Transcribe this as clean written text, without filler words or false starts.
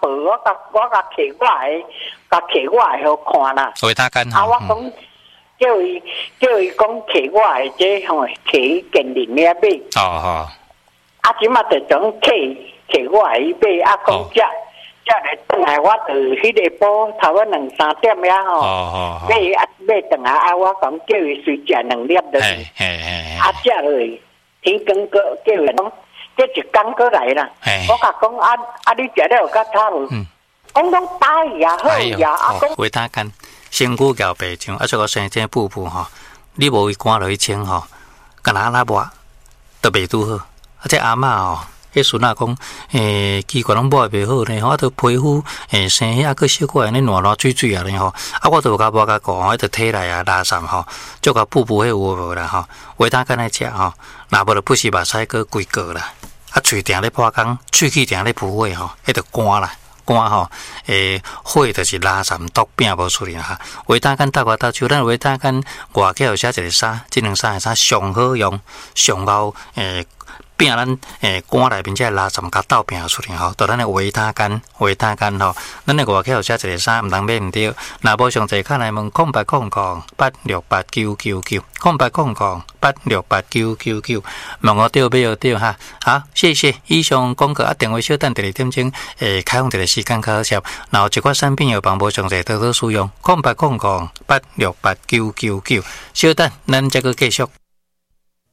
报，我甲摕我的好看啦。 维他干啊，我讲叫伊讲摕我的这吼摕健林遐买。 哦。 啊，即马就种摕我的伊买，啊，讲这来转来，我就迄个煲差不多2-3点遐吼。买转来啊，我讲叫伊随食2粒落去。啊，食落去，天光个叫伊讲。这一工过来啦，我甲讲你食了有较差无？讲打伊也好呀，啊讲维他干，身躯交白酱，啊，这个生这布吼，你无伊赶落去清吼，干那抹，都袂拄好。啊，这阿嬷吼，迄孙仔讲，奇怪拢抹袂好呢，我都皮肤生遐个小可安尼烂水啊呢吼，啊，我都甲抹甲讲，迄个体内啊垃圾吼，就甲布迄有无啦吼，维他干来食吼，若无就不是目屎个规个啦。啊，喙定咧破工，喙齿定咧浮火吼，迄着干啦，干吼，火就是垃圾毒变无出去啦。维他干搭手，咱维他干外口有写一个衫，这两衫的衫上好用，上后变咱肝内面这垃圾甲倒变出去吼，到咱的维他干吼，咱的外口有写一个衫，毋通买毋对。若无详细看来问0800868999，0800868999，问我对买对哈。好，谢谢。以上广告电话小等第2点钟，开放一个时间考察，然后一款产品有帮无详细多多使用，0800868999，小等咱再个继续。